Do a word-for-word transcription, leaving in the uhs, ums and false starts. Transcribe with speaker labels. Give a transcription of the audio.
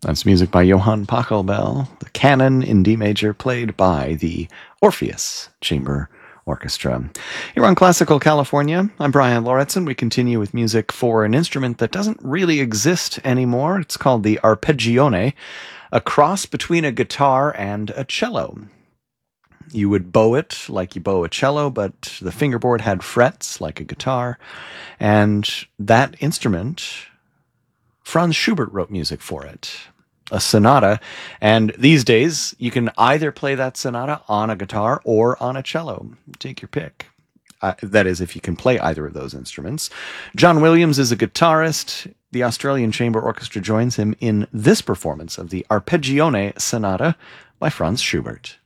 Speaker 1: That's music by Johann Pachelbel, the Canon in D major, played by the Orpheus Chamber Orchestra. Here on Classical California, I'm Brian Lauritsen. We continue with music for an instrument that doesn't really exist anymore. It's called the arpeggione, a cross between a guitar and a cello. You would bow it like you bow a cello, but the fingerboard had frets like a guitar, and that instrument, Franz Schubert wrote music for it, a sonata, and these days you can either play that sonata on a guitar or on a cello. Take your pick. Uh, that is, if you can play either of those instruments. John Williams is a guitarist. The Australian Chamber Orchestra joins him in this performance of the Arpeggione Sonata by Franz Schubert.